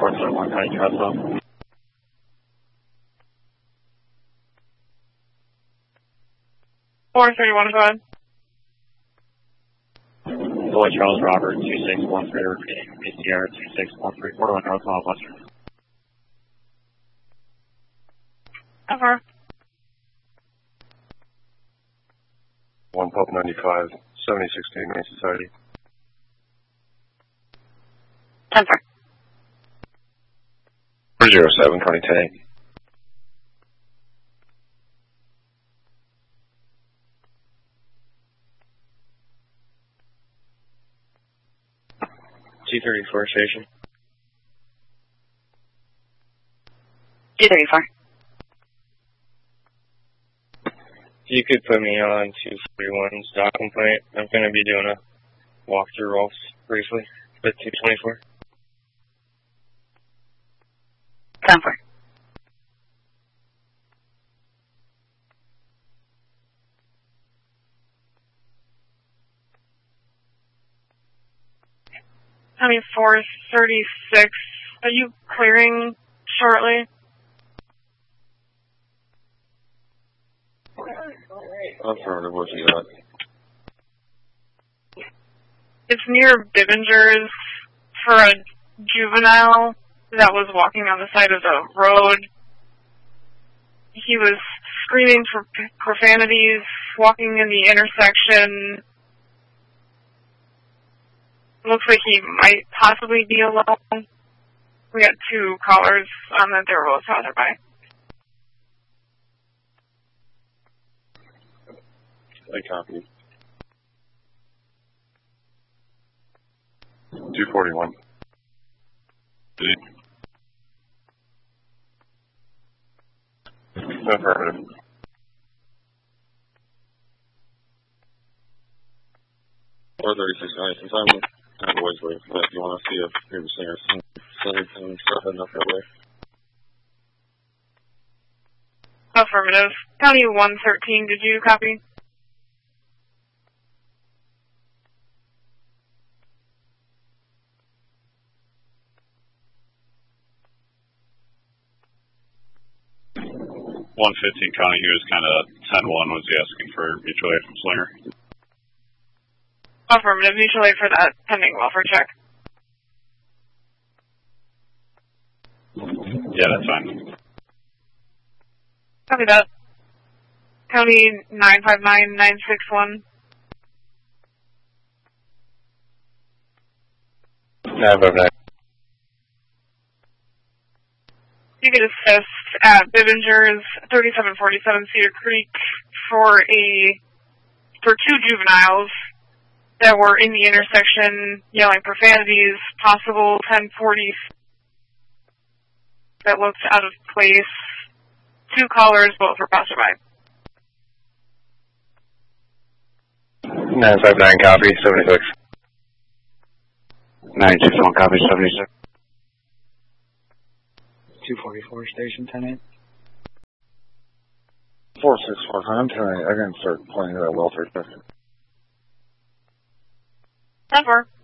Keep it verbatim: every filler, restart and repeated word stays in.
four seven one, County Trestle. four thirty-one, go ahead. Boy Charles Robert, two six one three, repeating, B C R two six one three, four one North Mile Western. Over. one Pub ninety-five, seventy sixteen, Main Society. ten four. four zero seven, County Tag. G thirty-four station. G thirty-four. If you could put me on two forty-one's dock complaint, I'm going to be doing a walkthrough also briefly with two twenty-four. ten four. County four thirty-six, are you clearing shortly? Affirmative, what you got? It's near Bibinger's for a juvenile that was walking on the side of the road. He was screaming for profanities, walking in the intersection. Looks like he might possibly be alone. We got two callers on the they were both passerby. I copy. two forty-one. Affirmative. four thirty-six, guys. Since I'm kind of ways away from that, you want to see if you're the singer and stuff heading up that way? Affirmative. County one thirteen, did you copy? one fifteen County, he was kind of ten one, was he asking for mutual aid from Slinger? Affirmative, mutual aid for that pending welfare check. Yeah, that's fine. Copy that. County nine five nine nine six one. nine five nine. You could assist at Bibinger's thirty-seven forty-seven Cedar Creek for a for two juveniles that were in the intersection yelling profanities, possible ten forty that looked out of place. Two callers, both were passerby. nine five nine copy, seventy-six. nine six one copy, seventy-six. two forty-four station, ten eight. four six four, I'm telling you, I'm going to start playing that welfare check. ten four.